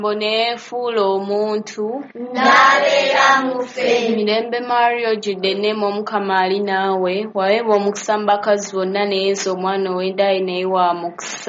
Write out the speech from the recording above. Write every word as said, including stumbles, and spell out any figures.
Mboneefuula omuntu n'abeera mu ffe. Mirembe Maria ojjudde enneema Omukama ali naawe, waweebwa omukisa mu bakazi bonna ne Yesu omwana ow'endaaya naye wa mukisa.